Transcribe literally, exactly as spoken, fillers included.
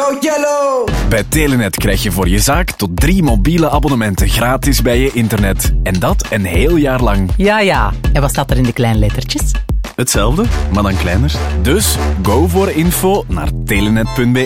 Go Yellow! Bij Telenet krijg je voor je zaak tot drie mobiele abonnementen gratis bij je internet. En dat een heel jaar lang. Ja, ja. En wat staat er in de kleine lettertjes? Hetzelfde, maar dan kleiner. Dus go voor info naar telenet punt be.